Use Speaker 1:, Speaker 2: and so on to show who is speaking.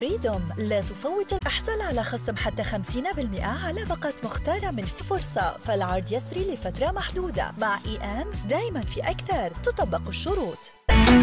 Speaker 1: فريدوم لا تفوت الإحصال على خصم حتى 50% على باقة مختارة من فرصة، فالعرض يسري لفترة محدودة. مع دايما في أكثر، تطبق الشروط.